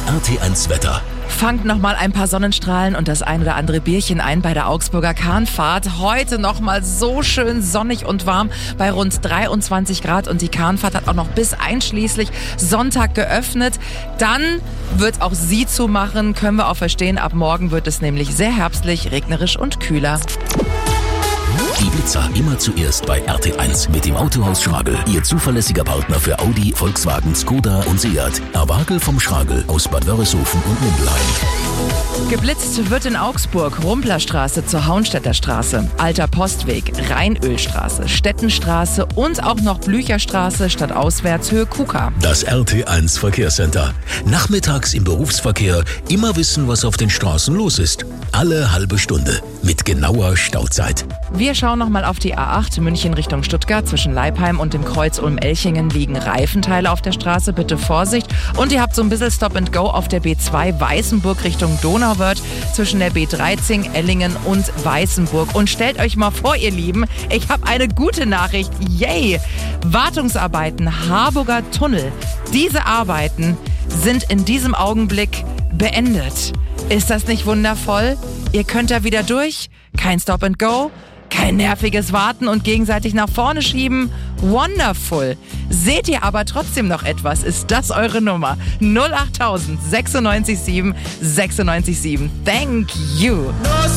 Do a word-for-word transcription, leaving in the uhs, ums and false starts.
R T eins Wetter. Fangt nochmal ein paar Sonnenstrahlen und das ein oder andere Bierchen ein bei der Augsburger Kahnfahrt. Heute nochmal so schön sonnig und warm bei rund dreiundzwanzig Grad und die Kahnfahrt hat auch noch bis einschließlich Sonntag geöffnet. Dann wird auch sie zumachen, können wir auch verstehen. Ab morgen wird es nämlich sehr herbstlich, regnerisch und kühler. Die Blitzer immer zuerst bei R T eins mit dem Autohaus Schragel. Ihr zuverlässiger Partner für Audi, Volkswagen, Skoda und Seat. Erwagel vom Schragel aus Bad Wörishofen und Mindelheim. Geblitzt wird in Augsburg Rumplerstraße zur Hauenstädter Straße, Alter Postweg, Rheinölstraße, Stettenstraße und auch noch Blücherstraße statt auswärts Höhe Kuka. Das R T eins Verkehrscenter. Nachmittags im Berufsverkehr immer wissen, was auf den Straßen los ist. Alle halbe Stunde mit genauer Stauzeit. Wir schauen nochmal auf die A acht München Richtung Stuttgart. Zwischen Leipheim und dem Kreuz Ulm-Elchingen liegen Reifenteile auf der Straße. Bitte Vorsicht. Und ihr habt so ein bisschen Stop and Go auf der B zwei Weißenburg Richtung Donauwörth zwischen der B dreizehn Ellingen und Weißenburg. Und stellt euch mal vor, ihr Lieben, ich habe eine gute Nachricht. Yay! Wartungsarbeiten Harburger Tunnel. Diese Arbeiten sind in diesem Augenblick beendet. Ist das nicht wundervoll? Ihr könnt da wieder durch. Kein Stop and Go. Kein nerviges Warten und gegenseitig nach vorne schieben. Wonderful. Seht ihr aber trotzdem noch etwas? Ist das eure Nummer? null acht tausend sechsundneunzig sieben sechsundneunzig sieben. Thank you.